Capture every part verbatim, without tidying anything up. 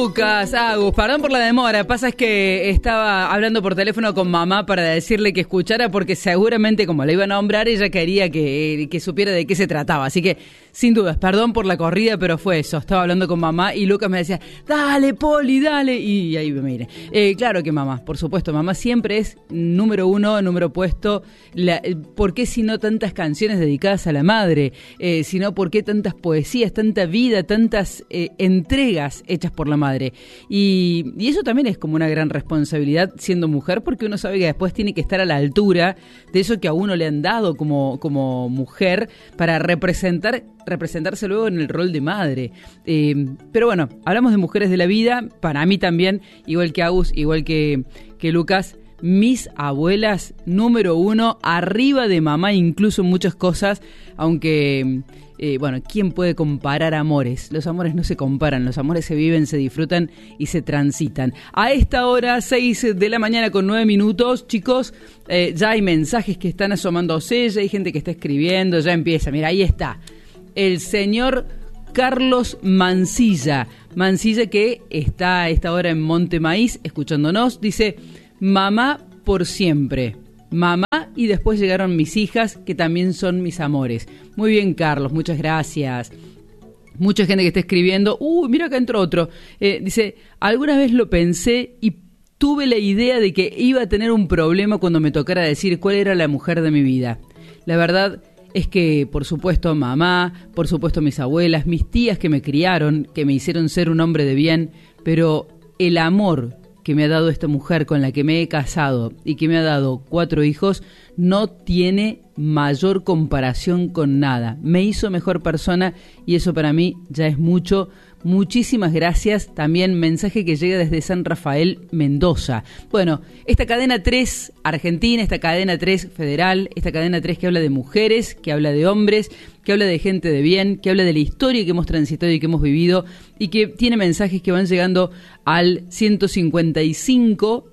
Lucas, Agus, perdón por la demora. Pasa es que estaba hablando por teléfono con mamá para decirle que escuchara porque seguramente como la iba a nombrar ella quería que, que supiera de qué se trataba. Así que sin dudas, perdón por la corrida, pero fue eso. Estaba hablando con mamá y Lucas me decía, dale Poli, dale. Y ahí me mire. Eh, claro que mamá, por supuesto, mamá siempre es número uno, número puesto. La, ¿Por qué si no tantas canciones dedicadas a la madre? Eh, si no, ¿por qué tantas poesías, tanta vida, tantas eh, entregas hechas por la madre? Y, y eso también es como una gran responsabilidad siendo mujer, porque uno sabe que después tiene que estar a la altura de eso que a uno le han dado como, como mujer para representar representarse luego en el rol de madre. Eh, pero bueno, hablamos de mujeres de la vida, para mí también, igual que Agus, igual que, que Lucas, mis abuelas número uno, arriba de mamá incluso en muchas cosas, aunque, eh, bueno, ¿quién puede comparar amores? Los amores no se comparan, los amores se viven, se disfrutan y se transitan. A esta hora, seis de la mañana con nueve minutos, chicos, eh, ya hay mensajes que están asomándose, ya hay gente que está escribiendo, ya empieza, mira, ahí está. El señor Carlos Mancilla, Mancilla que está a esta hora en Monte Maíz escuchándonos, dice, mamá por siempre, mamá y después llegaron mis hijas que también son mis amores. Muy bien Carlos, muchas gracias. Mucha gente que está escribiendo, uy, mira acá entró otro, eh, dice, alguna vez lo pensé y tuve la idea de que iba a tener un problema cuando me tocara decir cuál era la mujer de mi vida. La verdad es que, por supuesto, mamá, por supuesto mis abuelas, mis tías que me criaron, que me hicieron ser un hombre de bien, pero el amor que me ha dado esta mujer con la que me he casado y que me ha dado cuatro hijos, no tiene mayor comparación con nada. Me hizo mejor persona y eso para mí ya es mucho. Muchísimas gracias. También mensaje que llega desde San Rafael, Mendoza. Bueno, esta cadena tres argentina, esta cadena tres federal, esta cadena tres que habla de mujeres, que habla de hombres, que habla de gente de bien, que habla de la historia que hemos transitado y que hemos vivido y que tiene mensajes que van llegando al ciento cincuenta y cinco,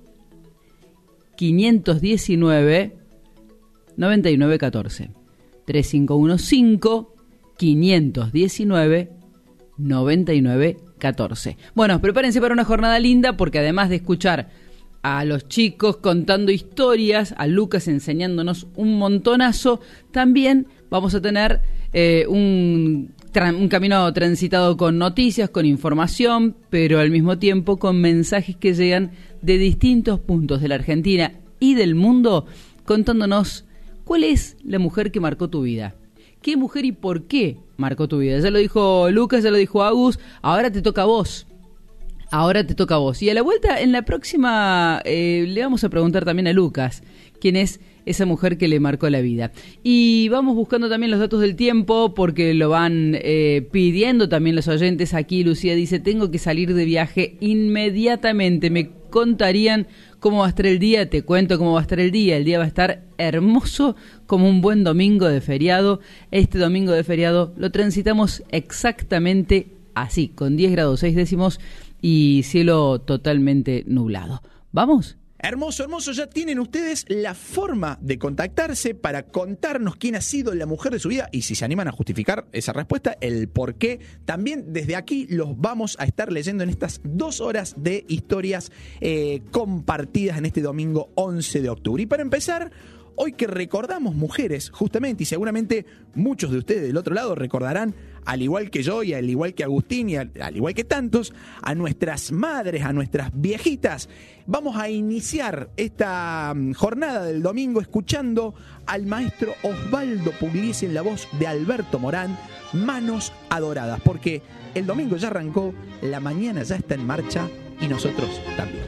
quinientos diecinueve, noventa y nueve catorce. tres cinco uno cinco, quinientos diecinueve, noventa y nueve catorce. Bueno, prepárense para una jornada linda porque además de escuchar a los chicos contando historias, a Lucas enseñándonos un montonazo, también vamos a tener eh, un, tra- un camino transitado con noticias, con información, pero al mismo tiempo con mensajes que llegan de distintos puntos de la Argentina y del mundo, contándonos cuál es la mujer que marcó tu vida. ¿Qué mujer y por qué marcó tu vida? Ya lo dijo Lucas, ya lo dijo Agus, ahora te toca a vos. Ahora te toca a vos. Y a la vuelta, en la próxima, eh, le vamos a preguntar también a Lucas quién es esa mujer que le marcó la vida. Y vamos buscando también los datos del tiempo, porque lo van eh, pidiendo también los oyentes. Aquí Lucía dice, tengo que salir de viaje inmediatamente. Me contarían cómo va a estar el día. Te cuento cómo va a estar el día. El día va a estar hermoso como un buen domingo de feriado. Este domingo de feriado lo transitamos exactamente así, con diez grados seis décimos y cielo totalmente nublado. ¿Vamos? Hermoso, hermoso. Ya tienen ustedes la forma de contactarse para contarnos quién ha sido la mujer de su vida y si se animan a justificar esa respuesta, el por qué. También desde aquí los vamos a estar leyendo en estas dos horas de historias eh, compartidas en este domingo once de octubre. Y para empezar, hoy que recordamos mujeres, justamente, y seguramente muchos de ustedes del otro lado recordarán, al igual que yo y al igual que Agustín y al, al igual que tantos, a nuestras madres, a nuestras viejitas. Vamos a iniciar esta jornada del domingo escuchando al maestro Osvaldo Pugliese en la voz de Alberto Morán, Manos Adoradas, porque el domingo ya arrancó, la mañana ya está en marcha y nosotros también.